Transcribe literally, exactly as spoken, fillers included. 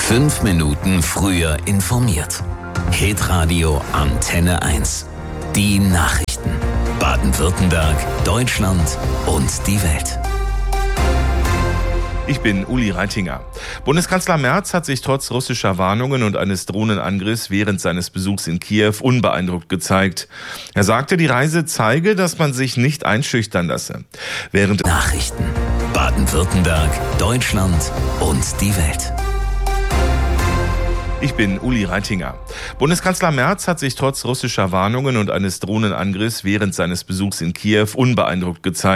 Fünf Minuten früher informiert. Hitradio Antenne eins. Die Nachrichten. Baden-Württemberg, Deutschland und die Welt. Ich bin Uli Reitinger. Bundeskanzler Merz hat sich trotz russischer Warnungen und eines Drohnenangriffs während seines Besuchs in Kiew unbeeindruckt gezeigt. Er sagte, die Reise zeige, dass man sich nicht einschüchtern lasse. Während Nachrichten. Baden-Württemberg, Deutschland und die Welt. Ich bin Uli Reitinger. Bundeskanzler Merz hat sich trotz russischer Warnungen und eines Drohnenangriffs während seines Besuchs in Kiew unbeeindruckt gezeigt.